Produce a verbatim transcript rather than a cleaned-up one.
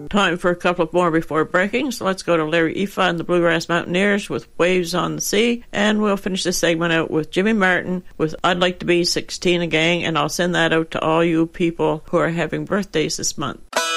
have time for a couple of more before breaking, so let's go to Larry Ifa and the Bluegrass Mountaineers with Waves on the Sea, and we'll finish this segment out with Jimmy Martin with I'd Like to Be sixteen a Gang, and I'll send that out to all you people who are having birthdays this month.